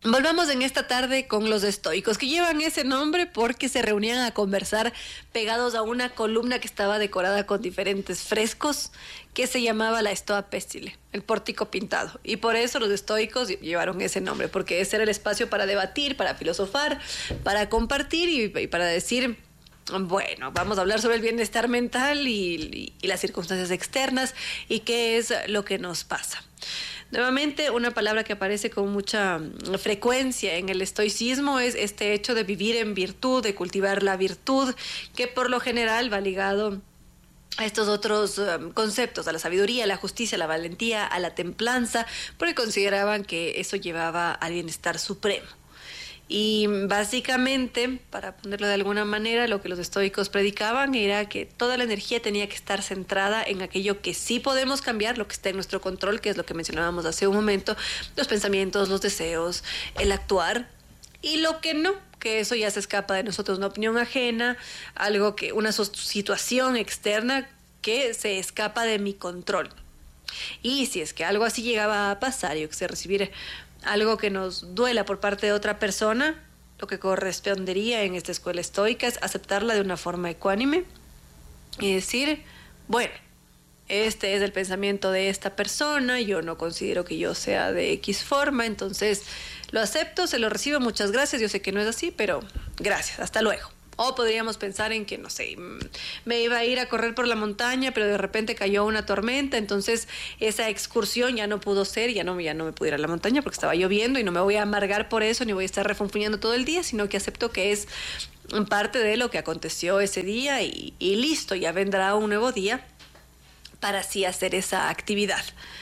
Volvamos en esta tarde con los estoicos, que llevan ese nombre porque se reunían a conversar pegados a una columna que estaba decorada con diferentes frescos, que se llamaba la Stoa Pestile, el pórtico pintado. Y por eso los estoicos llevaron ese nombre, porque ese era el espacio para debatir, para filosofar, para compartir y para decir: bueno, vamos a hablar sobre el bienestar mental y las circunstancias externas y qué es lo que nos pasa. Nuevamente, una palabra que aparece con mucha frecuencia en el estoicismo es este hecho de vivir en virtud, de cultivar la virtud, que por lo general va ligado a estos otros conceptos, a la sabiduría, a la justicia, a la valentía, a la templanza, porque consideraban que eso llevaba al bienestar supremo. Y básicamente, para ponerlo de alguna manera, lo que los estoicos predicaban era que toda la energía tenía que estar centrada en aquello que sí podemos cambiar, lo que está en nuestro control, que es lo que mencionábamos hace un momento, los pensamientos, los deseos, el actuar, y lo que no, que eso ya se escapa de nosotros, una opinión ajena, algo que, una situación externa que se escapa de mi control. Y si es que algo así llegaba a pasar, yo que sé, recibir algo que nos duela por parte de otra persona, lo que correspondería en esta escuela estoica es aceptarla de una forma ecuánime y decir: bueno, este es el pensamiento de esta persona, yo no considero que yo sea de X forma, entonces lo acepto, se lo recibo, muchas gracias, yo sé que no es así, pero gracias, hasta luego. O podríamos pensar en que, no sé, me iba a ir a correr por la montaña, pero de repente cayó una tormenta, entonces esa excursión ya no pudo ser, ya no me pude ir a la montaña porque estaba lloviendo, y no me voy a amargar por eso, ni voy a estar refunfuñando todo el día, sino que acepto que es parte de lo que aconteció ese día y listo, ya vendrá un nuevo día para así hacer esa actividad.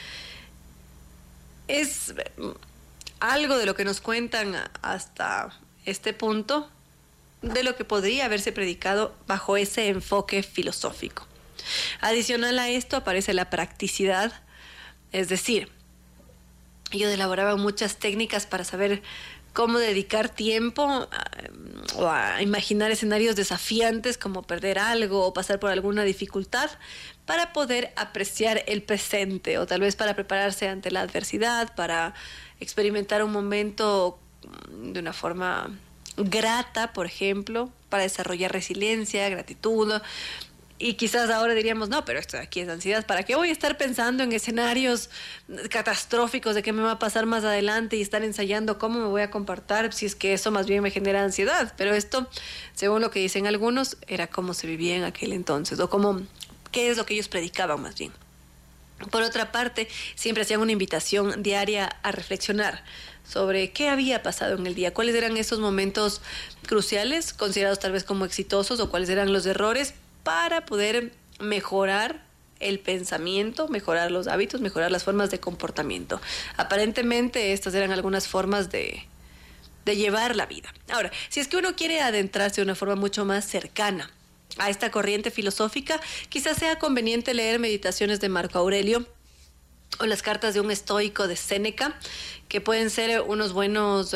Es algo de lo que nos cuentan hasta este punto, de lo que podría haberse predicado bajo ese enfoque filosófico. Adicional a esto aparece la practicidad, es decir, ellos elaboraban muchas técnicas para saber cómo dedicar tiempo o a imaginar escenarios desafiantes como perder algo o pasar por alguna dificultad para poder apreciar el presente, o tal vez para prepararse ante la adversidad, para experimentar un momento de una forma grata, por ejemplo, para desarrollar resiliencia, gratitud. Y quizás ahora diríamos: no, pero esto de aquí es ansiedad, ¿para qué voy a estar pensando en escenarios catastróficos de qué me va a pasar más adelante y estar ensayando cómo me voy a comportar, si es que eso más bien me genera ansiedad? Pero esto, según lo que dicen algunos, era cómo se vivía en aquel entonces, o qué es lo que ellos predicaban más bien. Por otra parte, siempre hacían una invitación diaria a reflexionar sobre qué había pasado en el día, cuáles eran esos momentos cruciales, considerados tal vez como exitosos, o cuáles eran los errores, para poder mejorar el pensamiento, mejorar los hábitos, mejorar las formas de comportamiento. Aparentemente estas eran algunas formas de llevar la vida. Ahora, si es que uno quiere adentrarse de una forma mucho más cercana a esta corriente filosófica, quizás sea conveniente leer Meditaciones de Marco Aurelio o las cartas de un estoico de Séneca, que pueden ser unas buenas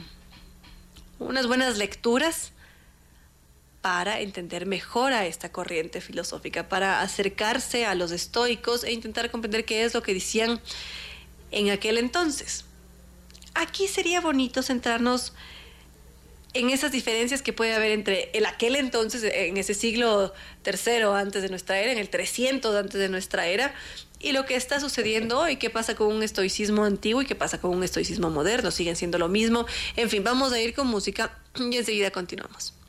lecturas para entender mejor a esta corriente filosófica, para acercarse a los estoicos e intentar comprender qué es lo que decían en aquel entonces. Aquí sería bonito centrarnos en esas diferencias que puede haber entre el aquel entonces, en ese siglo III antes de nuestra era, en el 300 antes de nuestra era, y lo que está sucediendo hoy. ¿Qué pasa con un estoicismo antiguo y qué pasa con un estoicismo moderno? ¿Siguen siendo lo mismo? En fin, vamos a ir con música y enseguida continuamos.